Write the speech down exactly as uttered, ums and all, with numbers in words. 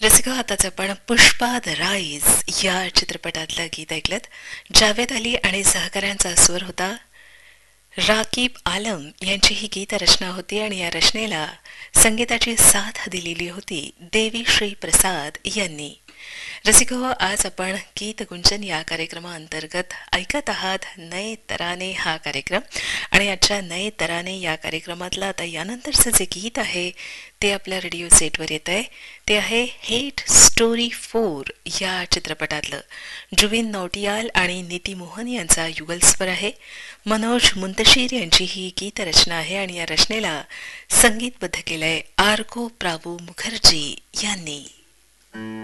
रसिका, आताच आपण Pushpa the rise या चित्रपटातलं गीत ऐकलं. जावेद अली आणि सहकाऱ्यांचा स्वर होता राकीब आलम यांची ही गीत रचना होती आणि या रचनेला संगीताची साथ दिलेली होती देवी श्री प्रसाद यांनी. रसिको, आज आपण गीत गुंजन या कार्यक्रमाअंतर्गत ऐकत आहात नए तराने हा कार्यक्रम. आणि आजच्या नए तराने या कार्यक्रमातलं आता यानंतरचं जे गीत आहे ते आपल्या रेडिओ सेटवर येत आहे. ते आहे हेट स्टोरी फोर या चित्रपटातलं. जुबिन नौटियाल आणि नीती मोहन यांचा युगलस्वर आहे. मनोज मुंतशीर यांची ही गीत रचना आहे आणि या रचनेला संगीतबद्ध केलंय आर्को प्रावू मुखर्जी यांनी.